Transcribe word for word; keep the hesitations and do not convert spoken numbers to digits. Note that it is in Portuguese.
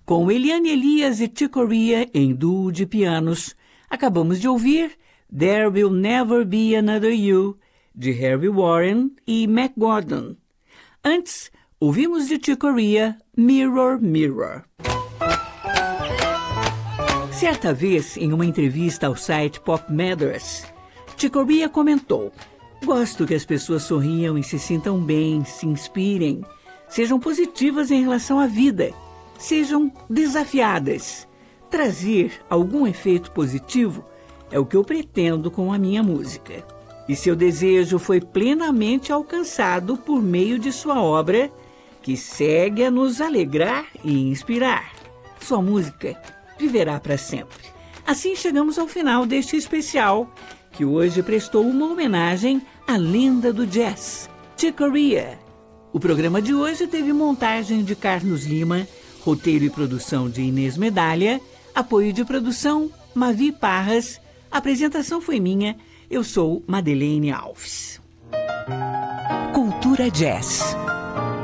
Com Eliane Elias e Chick Corea em duo de pianos, acabamos de ouvir There Will Never Be Another You, de Harry Warren e Mac Gordon. Antes, ouvimos de Chick Corea Mirror, Mirror. Certa vez, em uma entrevista ao site Pop Matters, Chick Corea comentou: gosto que as pessoas sorriam e se sintam bem, se inspirem, sejam positivas em relação à vida, sejam desafiadas. Trazer algum efeito positivo é o que eu pretendo com a minha música. E seu desejo foi plenamente alcançado por meio de sua obra, que segue a nos alegrar e inspirar. Sua música viverá para sempre. Assim chegamos ao final deste especial, que hoje prestou uma homenagem à lenda do jazz, Chick Corea. O programa de hoje teve montagem de Carlos Lima, roteiro e produção de Inês Medalha, apoio de produção Mavi Parras, a apresentação foi minha, eu sou Madeleine Alves. Cultura Jazz.